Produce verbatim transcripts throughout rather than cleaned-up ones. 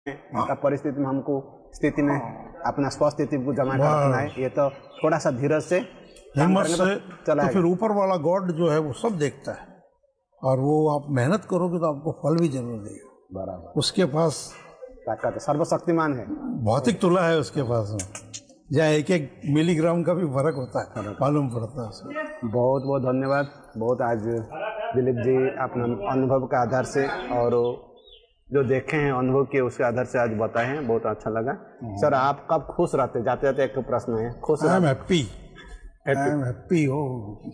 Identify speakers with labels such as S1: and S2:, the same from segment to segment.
S1: हाँ। परिस्थिति में हमको स्थिति में अपना स्वस्थिति को जमा कर रखना है। ये तो थोड़ा सा धीरज से
S2: हिम्मत से तो, तो फिर ऊपर वाला गॉड जो है वो सब देखता है, और वो आप मेहनत करोगे तो आपको फल भी जरूर देगा।
S1: बराबर,
S2: उसके पास
S1: ताकत सर्वशक्तिमान है,
S2: भौतिक तुला है उसके पास में, जहाँ एक एक मिलीग्राम का भी फर्क होता है, मालूम पड़ता है।
S1: बहुत बहुत धन्यवाद। बहुत आज दिलीप जी अपना अनुभव के आधार से और जो देखे हैं अनुभव के उसके आधार से आज बताए हैं, बहुत अच्छा लगा। सर आप कब खुश रहते? जाते जाते एक प्रश्न है, खुश
S2: I am happy, I am happy हो।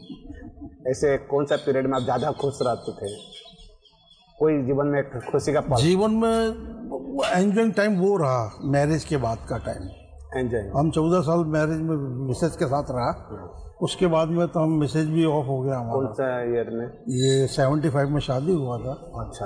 S1: ऐसे कौन सा पीरियड में आप ज्यादा खुश रहते थे? कोई जीवन में खुशी का पल?
S2: जीवन में एंजॉइंग टाइम वो रहा मैरिज के बाद का टाइम।
S1: एंजॉय, हम
S2: चौदह साल मैरिज में मिसेज के साथ रहा, उसके बाद में तो हम मिसेज भी ऑफ हो गया हमारा।
S1: कौन सा ईयर में?
S2: ये सेवेंटी फाइव में शादी हुआ था।
S1: अच्छा।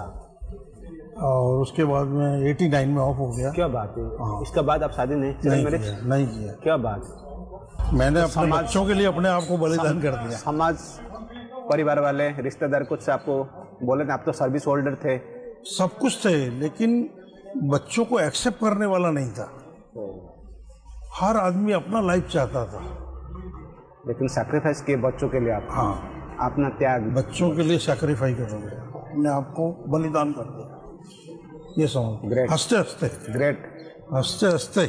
S2: और उसके बाद में एटी नाइन में ऑफ हो गया।
S1: क्या बात है? हाँ। इसके बाद आप शादी नहीं
S2: नहीं किया, नहीं किया।
S1: क्या बात?
S2: मैंने अपने बच्चों के लिए अपने आप को बलिदान कर दिया।
S1: समाज, परिवार वाले, रिश्तेदार कुछ आपको बोले थे? आप तो सर्विस होल्डर थे,
S2: सब कुछ थे, लेकिन बच्चों को एक्सेप्ट करने वाला नहीं था। हर आदमी अपना लाइफ चाहता था,
S1: लेकिन सैक्रिफाइस किए बच्चों के लिए आप।
S2: हाँ,
S1: अपना त्याग
S2: बच्चों के लिए सैक्रिफाइस करोगे, अपने आप को बलिदान कर दिया। ये समझ, हंसते हंसते,
S1: ग्रेट,
S2: हंसते हंसते,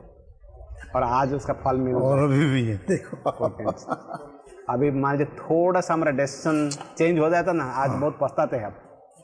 S1: और आज उसका फल मिल रहा है।
S2: और अभी भी है, देखो।
S1: अभी मान लीजिए थोड़ा सा हमारा डिसीजन चेंज हो जाता ना, आज हाँ। बहुत पछताते हैं आप?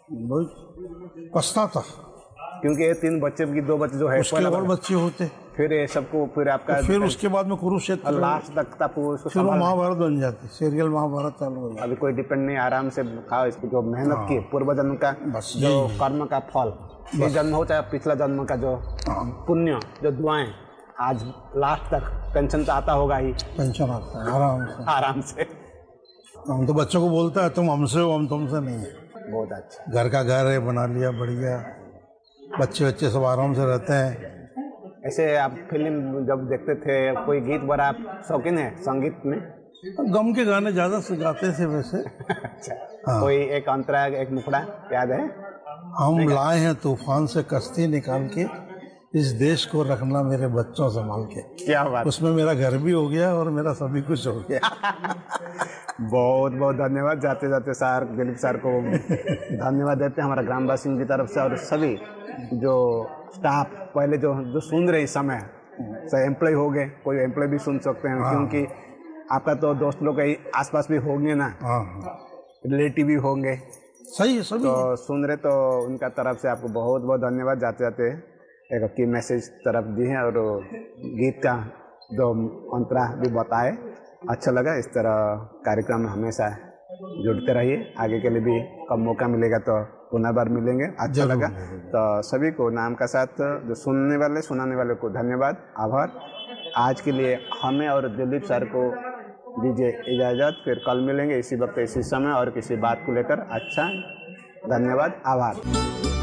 S2: बहुत पछताता,
S1: क्योंकि ये तीन बच्चे की दो बच्चे जो है
S2: उसके और बच्चे होते,
S1: फिर ये सबको फिर आपका
S2: तो फिर उसके बाद में कुरुक्षेत्र
S1: लास्ट तक तक
S2: फिर वो महाभारत बन जाती, सीरियल महाभारत चालू हो जाती।
S1: अभी कोई डिपेंड नहीं, आराम से खाओ, इसको जो मेहनत की पूर्व जन्म का जो कर्म का फल, ये जन्म हो चाहे पिछला जन्म का जो पुण्य, जो दुआएं, आज लास्ट तक पेंशन तो आता होगा ही।
S2: पेंशन आता है आराम से,
S1: आराम से।
S2: हम तो बच्चों को बोलता है तुम हमसे हो, हम तुमसे नहीं है।
S1: बहुत अच्छा,
S2: घर का घर है बना लिया, बढ़िया, बच्चे बच्चे सब आराम से रहते हैं।
S1: ऐसे आप फिल्म जब देखते थे, कोई गीत बड़ा आप शौकीन है संगीत में?
S2: गम के गाने ज्यादा से गाते थे वैसे।
S1: अच्छा। हाँ। कोई एक अंतरा, एक मुखड़ा याद है?
S2: हम लाए हैं तूफान से कश्ती निकाल के, इस देश को रखना मेरे बच्चों संभाल के।
S1: क्या बात।
S2: उसमें मेरा घर भी हो गया और मेरा सभी कुछ हो गया।
S1: बहुत बहुत धन्यवाद। जाते जाते सर दिलीप सर को धन्यवाद देते हैं हमारा ग्रामवासियों की तरफ से, और सभी जो स्टाफ पहले जो जो सुन रहे इस समय, चाहे एम्प्लॉय हो गए, कोई एम्प्लॉय भी सुन सकते हैं। हाँ। क्योंकि आपका तो दोस्त लोग आसपास भी होंगे ना, रिलेटिव भी होंगे,
S2: सही है, सभी
S1: तो सुन रहे, तो उनका तरफ से आपको बहुत बहुत धन्यवाद। जाते जाते एक की मैसेज तरफ दी है, और गीत का जो अंतरा भी बताए, अच्छा लगा। इस तरह कार्यक्रम में हमेशा जुड़ते रहिए, आगे के लिए भी कब मौका मिलेगा तो पुनः बार मिलेंगे। अच्छा लगा तो सभी को नाम का साथ जो सुनने वाले सुनाने वाले को धन्यवाद, आभार। आज के लिए हमें और दिलीप सर को दीजिए इजाज़त, फिर कल मिलेंगे इसी वक्त इसी समय और किसी बात को लेकर। अच्छा, धन्यवाद, आभार।